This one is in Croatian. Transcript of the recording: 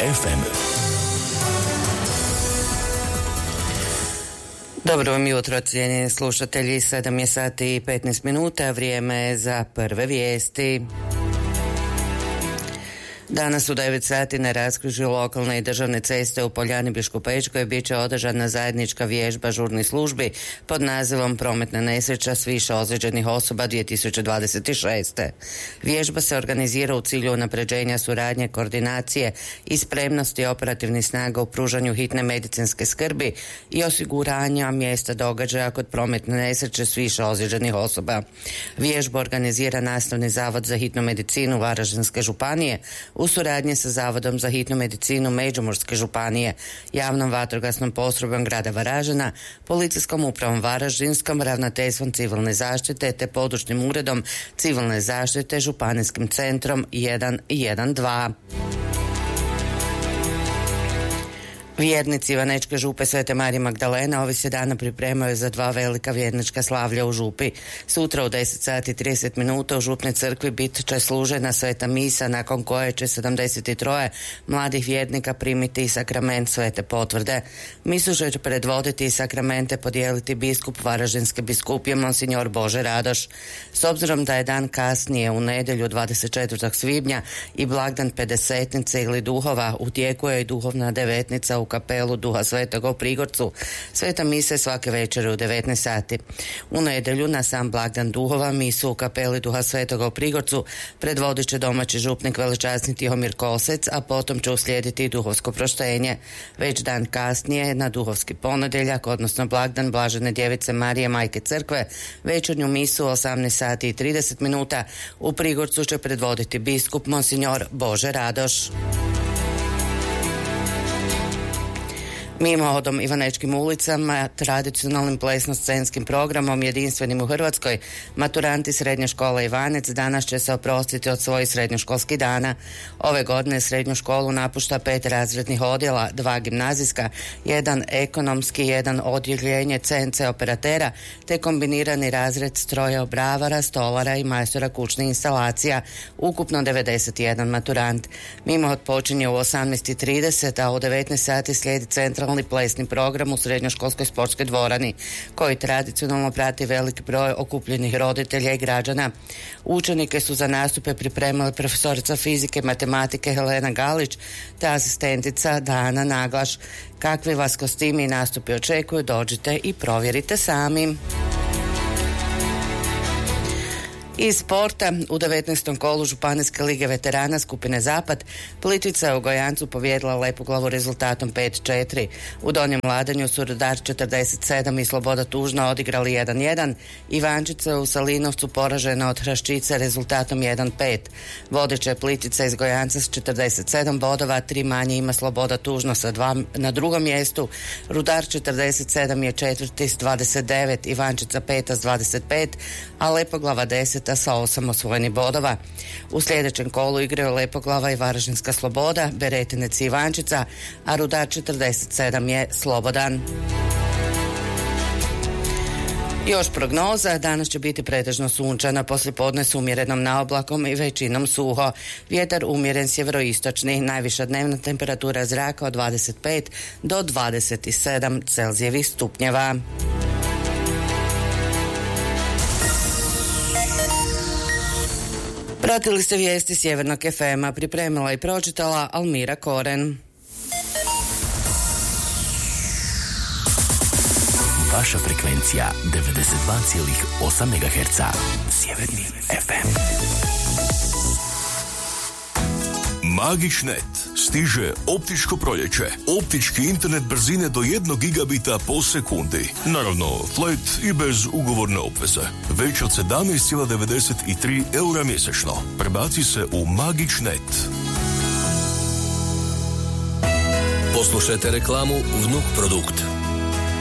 FM. Dobro vam jutro, cijenjeni slušatelji. 7 je sati i 15 minuta, vrijeme je za prve vijesti. Danas u 9 sati na raskrižju lokalne i državne ceste u Poljani Biškupečkoj bit će održana zajednička vježba žurnih službi pod nazivom Prometna nesreća s više ozlijeđenih osoba 2026. Vježba se organizira u cilju unapređenja suradnje, koordinacije i spremnosti operativnih snaga u pružanju hitne medicinske skrbi i osiguranja mjesta događaja kod prometne nesreće s više ozlijeđenih osoba. Vježbu organizira Nastavni zavod za hitnu medicinu Varaždinske županije u suradnji sa Zavodom za hitnu medicinu Međimurske županije, javnom vatrogasnom postrojbom grada Varaždina, policijskom upravom Varaždinskom, ravnateljstvom civilne zaštite te područnim uredom civilne zaštite županijskim centrom 112. Vjernici Ivanečke župe Svete Marije Magdalena ovi se dana pripremaju za 2 velika vjernička slavlja u župi. Sutra u 10 sati 30 minuta u župnoj crkvi bit će služena sveta misa nakon koje će 73 mladih vjernika primiti sakrament svete potvrde. Misu će predvoditi i sakramente podijeliti biskup Varaždinske biskupije Monsignor Bože Radoš. S obzirom da je dan kasnije u nedjelju 24. svibnja i blagdan Pedesetnice ili duhova, u tijeku je i duhovna devetnica u kapelu Duha Svetog u Prigorcu. Sveta mise svake večeri u 19 sati. U nedjelju na sam blagdan duhova misu u kapeli Duha Svetog u Prigorcu predvodit će domaći župnik veličasni Tihomir Kosec, a potom će uslijediti duhovsko proštenje. Već dan kasnije na duhovski ponedjeljak, odnosno blagdan Blažene Djevice Marije Majke Crkve, večernju misu u 18 sati i 30 minuta u Prigorcu će predvoditi biskup Monsignor Bože Radoš. Mimohodom Ivanečkim ulicama, tradicionalnim plesno-scenskim programom jedinstvenim u Hrvatskoj, maturanti srednje škole Ivanec danas će se oprostiti od svojih srednjoškolskih dana. Ove godine srednju školu napušta 5 razrednih odjela, 2 gimnazijska, 1 ekonomski, 1 odjeljenje CNC operatera, te kombinirani razred strojobravara, stolara i majstora kućnih instalacija, ukupno 91 maturant. Mimohod počinje u 18:30, a u 19 sati slijedi centralni plesni program u srednjoškolskoj sportskoj dvorani, koji tradicionalno prati veliki broj okupljenih roditelja i građana. Učenike su za nastupe pripremile profesorica fizike i matematike Helena Galić te asistentica Dana Naglaš. Kakvi vas kostimi i nastupi očekuju, dođite i provjerite sami. Iz sporta, u 19. kolu Županijske lige veterana skupine Zapad, Plitvica je u Gojancu pobijedila Lepoglavu rezultatom 5-4. U Donjem Ladanju su Rudar 47 i Sloboda Tužna odigrali 1-1. Ivančica u Salinovcu poražena od Hraščice rezultatom 1-5. Vodeća je Plitvica iz Gojanca s 47 bodova, 3 manje ima Sloboda Tužno sa 2 na drugom mjestu. Rudar 47 je četvrti s 29, Ivančica 5 s 25, a Lepoglava 10 sa 8 osvojenih bodova. U sljedećem kolu igraju Lepoglava i Varaždinska Sloboda, Beretinec i Ivančica, a Rudar 47 je slobodan. Još prognoza, danas će biti pretežno sunčana, poslijepodne s umjerenom naoblakom i većinom suho. Vjetar umjeren sjeveroistočni, najviša dnevna temperatura zraka od 25 do 27 Celzijevih stupnjeva. Pratili ste vijesti Sjevernog FM-a, pripremila i pročitala Almira Koren. Vaša frekvencija 92,8 MHz. Sjeverni FM. Magičnet. Stiže optičko proljeće. Optički internet brzine do 1 gigabita po sekundi. Naravno, flat i bez ugovorne obveze. Već od 17,93 eura mjesečno. Prebaci se u Magičnet. Poslušajte reklamu Vnuk produkt.